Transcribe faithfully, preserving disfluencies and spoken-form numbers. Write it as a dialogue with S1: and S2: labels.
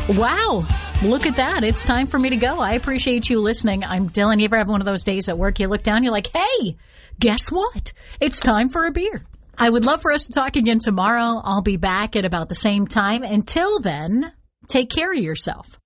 S1: Wow. Look at that. It's time for me to go. I appreciate you listening. I'm Dylan. You ever have one of those days at work, you look down, you're like, hey, guess what? It's time for a beer. I would love for us to talk again tomorrow. I'll be back at about the same time. Until then, take care of yourself.